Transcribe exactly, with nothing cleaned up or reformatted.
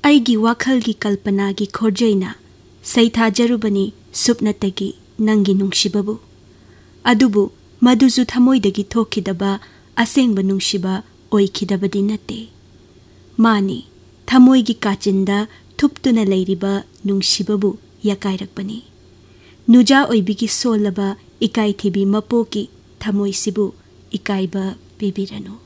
ꯑꯩꯒꯤ ꯋꯥꯈꯜꯒꯤ ꯀꯜꯄꯅꯥꯒꯤ ꯈꯣꯔꯖꯩꯅ ꯁꯩꯊꯥꯖꯔꯨꯕꯅꯤ ꯁꯨꯞꯅꯇꯒꯤ ꯅꯪꯒꯤ ꯅꯨꯡꯁꯤꯕꯕꯨ ꯑꯗꯨꯕꯨ ꯃꯗꯨꯁꯨ ꯊꯃꯣꯏꯗꯒꯤ ꯊꯣꯛꯈꯤꯗꯕ ꯑꯁꯦꯡꯕ ꯅꯨꯡꯁꯤꯕ ꯑꯣꯏꯈꯤꯗꯕꯗꯤ ꯅꯠꯇꯦ ꯃꯥꯅꯤ ꯊꯃꯣꯏꯒꯤ ꯀꯥꯆꯤꯟꯗ ꯊꯨꯞꯇꯨꯅ ꯂꯩꯔꯤꯕ ꯅꯨꯡꯁꯤꯕꯕꯨ ꯌꯀꯥꯏꯔꯛꯄꯅꯤ ꯅꯨꯖꯥ ꯑꯣꯏꯕꯤꯒꯤ ꯁꯣꯜꯂꯕ ꯏꯀꯥꯏꯊꯤꯕꯤ ꯃꯄꯣꯛꯀꯤ ꯊꯃꯣꯏꯁꯤꯕꯨ ꯏꯀꯥꯏꯕ ꯄꯤꯕꯤꯔꯅꯨ